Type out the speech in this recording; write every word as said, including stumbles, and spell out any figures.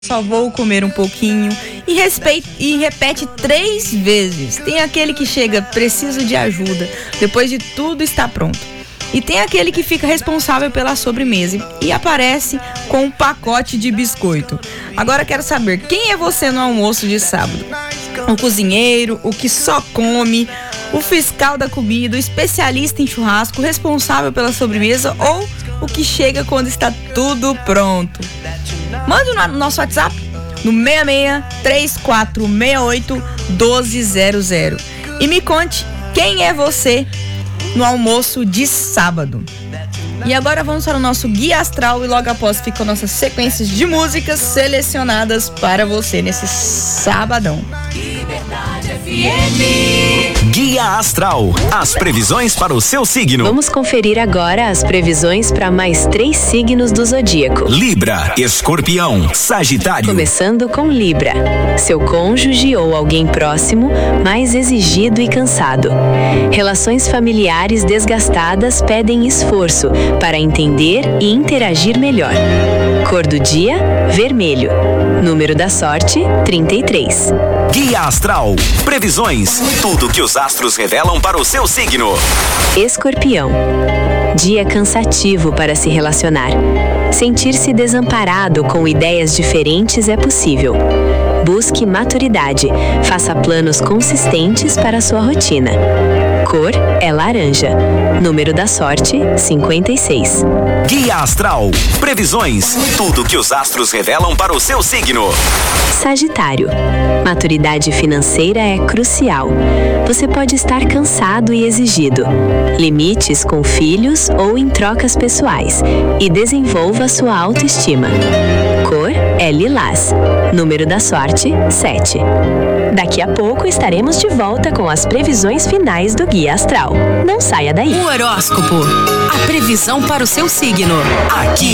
Só vou comer um pouquinho e, respeite, e repete três vezes. Tem aquele que chega, preciso de ajuda, depois de tudo está pronto. E tem aquele que fica responsável pela sobremesa e aparece com um pacote de biscoito. Agora quero saber, quem é você no almoço de sábado? O cozinheiro, o que só come, o fiscal da comida, o especialista em churrasco, o responsável pela sobremesa ou o que chega quando está tudo pronto? Mande no nosso WhatsApp no seis seis três quatro seis oito um dois zero zero e me conte quem é você no almoço de sábado. E agora vamos para o nosso Guia Astral e logo após ficam nossas sequências de músicas selecionadas para você nesse sabadão. Guia Astral, as previsões para o seu signo. Vamos conferir agora as previsões para mais três signos do zodíaco: Libra, Escorpião, Sagitário. Começando com Libra. Seu cônjuge ou alguém próximo mais exigido e cansado. Relações familiares desgastadas pedem esforço para entender e interagir melhor. Cor do dia, vermelho. Número da sorte, trinta e três. Guia Astral, previsões, tudo que os astros revelam para o seu signo. Escorpião. Dia cansativo para se relacionar. Sentir-se desamparado com ideias diferentes é possível. Busque maturidade. Faça planos consistentes para a sua rotina. Cor é laranja. Número da sorte, cinquenta e seis. Guia Astral, previsões, tudo que os astros revelam para o seu signo. Sagitário. Maturidade financeira é crucial. Você pode estar cansado e exigido. Limites com filhos ou em trocas pessoais e desenvolva sua autoestima. Cor é lilás. Número da sorte, sete. Daqui a pouco estaremos de volta com as previsões finais do Guia Astral. Não saia daí. O horóscopo, a previsão para o seu signo. Aqui